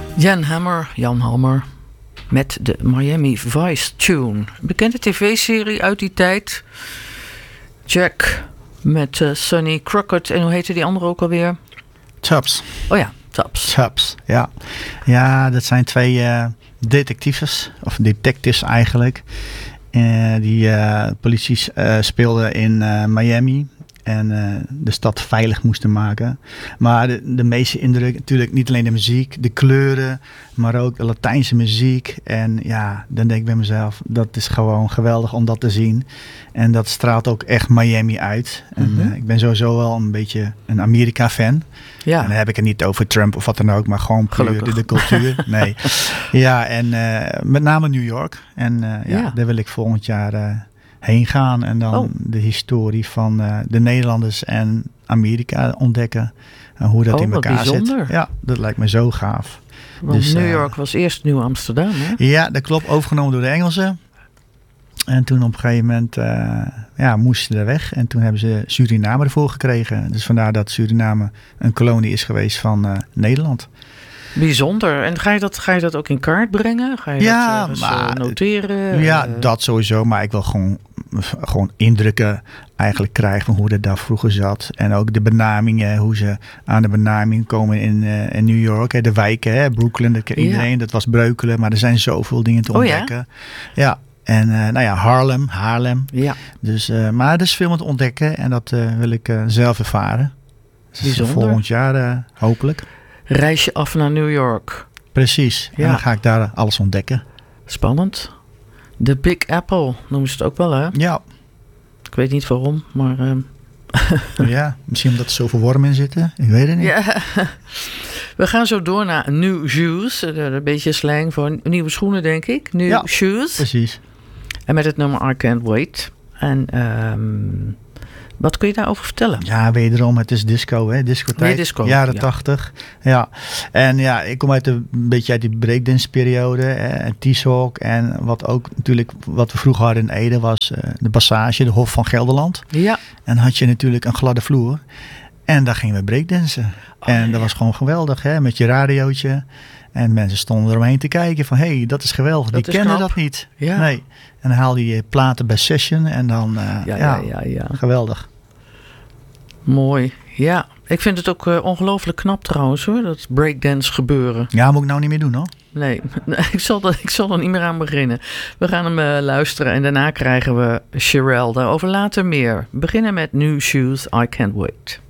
Jan Hammer, met de Miami Vice tune. Bekende tv-serie uit die tijd. Jack met Sonny Crockett. En hoe heette die andere ook alweer? Tubbs. Oh ja, Tubbs. Tubbs, ja. Ja, dat zijn twee detectives eigenlijk. Die politie speelden in Miami. En de stad veilig moesten maken. Maar de meeste indruk, natuurlijk niet alleen de muziek, de kleuren, maar ook de Latijnse muziek. En ja, dan denk ik bij mezelf, dat is gewoon geweldig om dat te zien. En dat straalt ook echt Miami uit. En ik ben sowieso wel een beetje een Amerika-fan. Ja. En dan heb ik het niet over Trump of wat dan ook, maar gewoon puur de cultuur. Nee. Ja, en met name New York. En daar wil ik volgend jaar heen gaan en dan de historie van de Nederlanders en Amerika ontdekken. En hoe dat in elkaar zit. Ja, dat lijkt me zo gaaf. Want dus, New York was eerst Nieuw Amsterdam, hè? Ja, dat klopt. Overgenomen door de Engelsen. En toen op een gegeven moment moesten ze er weg. En toen hebben ze Suriname ervoor gekregen. Dus vandaar dat Suriname een kolonie is geweest van Nederland. Bijzonder. En ga je dat ook in kaart brengen? Ga je dat noteren? Ja, dat sowieso. Maar ik wil gewoon indrukken eigenlijk krijgen van hoe dat daar vroeger zat. En ook de benamingen, hoe ze aan de benaming komen in New York. De wijken, Brooklyn, dat kent iedereen. Dat was Breukelen. Maar er zijn zoveel dingen te ontdekken. Ja. En Haarlem. Ja. Dus, maar er is veel te ontdekken. En dat wil ik zelf ervaren. Dus volgend jaar hopelijk. Reis je af naar New York. Precies. Ja. En dan ga ik daar alles ontdekken. Spannend. De Big Apple noemen ze het ook wel, hè? Ja. Ik weet niet waarom, maar... Ja, misschien omdat er zoveel wormen in zitten. Ik weet het niet. Ja. We gaan zo door naar New Shoes. Een beetje slang voor nieuwe schoenen, denk ik. New Shoes. Precies. En met het nummer I Can't Wait. En wat kun je daarover vertellen? Ja, wederom, het is disco, hè? Discotijd. Disco, jaren 80. Ja. En ja, ik kom een beetje uit die breakdance periode. En T-Sock. En wat ook natuurlijk, wat we vroeger hadden in Ede was de Passage, de Hof van Gelderland. Ja. En had je natuurlijk een gladde vloer. En daar gingen we breakdansen. En dat was gewoon geweldig, hè? Met je radiootje. En mensen stonden eromheen te kijken van, hé, dat is geweldig. Die kennen dat niet. Ja. Nee. En dan haalde je platen bij Session en dan, geweldig. Mooi. Ja, ik vind het ook ongelooflijk knap trouwens, hoor, dat breakdance gebeuren. Ja, moet ik nou niet meer doen, hoor. Nee, ik zal er niet meer aan beginnen. We gaan hem luisteren en daarna krijgen we Cherelle. Daarover later meer. We beginnen met New Shoes, I Can't Wait.